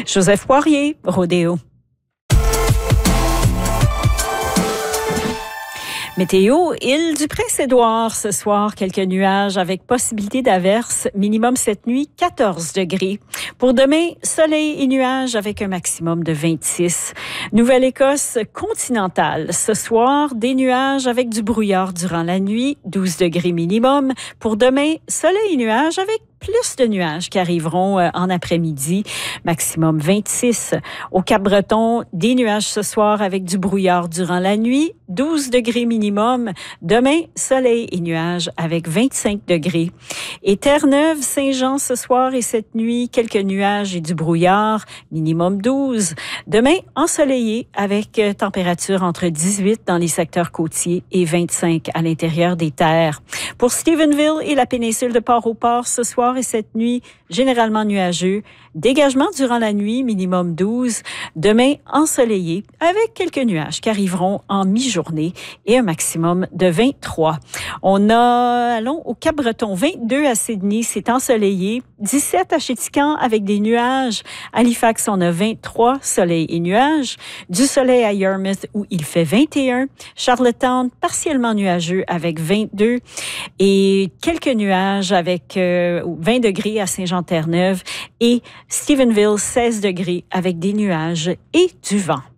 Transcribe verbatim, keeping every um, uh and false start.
Joseph Poirier, Rodéo. Météo, île du Prince-Édouard, ce soir, quelques nuages avec possibilité d'averses, minimum cette nuit, quatorze degrés. Pour demain, soleil et nuages avec un maximum de vingt-six. Nouvelle-Écosse continentale, ce soir, des nuages avec du brouillard durant la nuit, douze degrés minimum. Pour demain, soleil et nuages avec plus de nuages qui arriveront euh, en après-midi, maximum vingt-six. Au Cap-Breton, des nuages ce soir avec du brouillard durant la nuit, douze degrés minimum. Demain, soleil et nuages avec vingt-cinq degrés. Et Terre-Neuve, Saint-Jean ce soir et cette nuit, quelques nuages et du brouillard, minimum douze. Demain, ensoleillé avec euh, température entre dix-huit dans les secteurs côtiers et vingt-cinq à l'intérieur des terres. Pour Stephenville et la péninsule de Port-au-Port, ce soir et cette nuit, généralement nuageux. Dégagement durant la nuit, minimum douze. Demain, ensoleillé, avec quelques nuages qui arriveront en mi-journée et un maximum de vingt-trois. On a, allons au Cap-Breton, vingt-deux à Sydney, c'est ensoleillé. dix-sept à Chéticamp avec des nuages. Halifax, on a vingt-trois, soleil et nuages. Du soleil à Yarmouth où il fait vingt et un. Charlottetown, partiellement nuageux avec vingt-deux. Et quelques nuages avec euh, vingt degrés à Saint-Jean-Terre-Neuve. Et Stephenville, seize degrés avec des nuages et du vent.